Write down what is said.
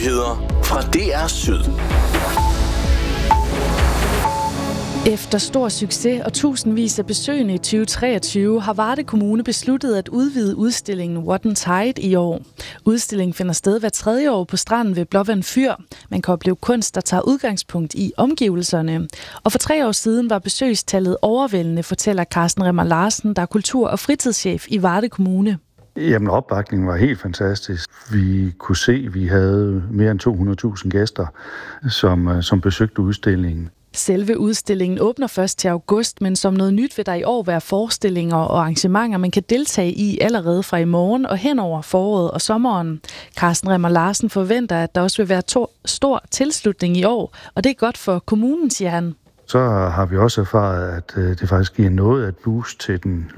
Nyheder fra DR Syd. Efter stor succes og tusindvis af besøgende i 2023 har Varde Kommune besluttet at udvide udstillingen What and Tide i år. Udstillingen finder sted hver 3. år på stranden ved Blåvand Fyr. Man kan opleve kunst, der tager udgangspunkt i omgivelserne. Og for 3 år siden var besøgstallet overvældende, fortæller Carsten Remmer Larsen, der er kultur- og fritidschef i Varde Kommune. Jamen, opbakningen var helt fantastisk. Vi kunne se, at vi havde mere end 200.000 gæster, som besøgte udstillingen. Selve udstillingen åbner først til august, men som noget nyt vil der i år være forestillinger og arrangementer, man kan deltage i allerede fra i morgen og hen over foråret og sommeren. Carsten Remmer Larsen forventer, at der også vil være stor tilslutning i år, og det er godt for kommunen, siger han. Så har vi også erfaret, at det faktisk giver noget at boost til den